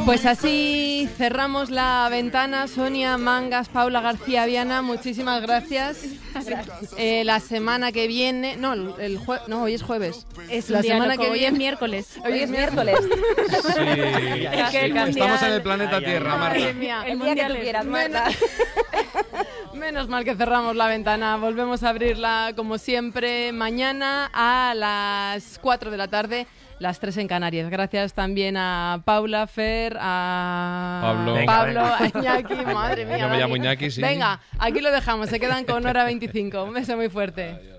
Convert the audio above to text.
Pues así cerramos la ventana. Sonia Mangas, Paula García Viana, muchísimas gracias. La semana que viene, no, hoy es jueves. Es la semana loco, que hoy viene es miércoles. Hoy es miércoles. Sí, estamos en el planeta Tierra, Marta. Madre mía. El día que tú quieras, Marta. Menos mal que cerramos la ventana. Volvemos a abrirla como siempre mañana a las 4 de la tarde. Las 3 en Canarias. Gracias también a Paula, Fer, a Pablo, a Iñaki. Madre mía. Yo me llamo Iñaki, sí. Venga, aquí lo dejamos. Se quedan con Hora 25. Un beso muy fuerte. Adiós.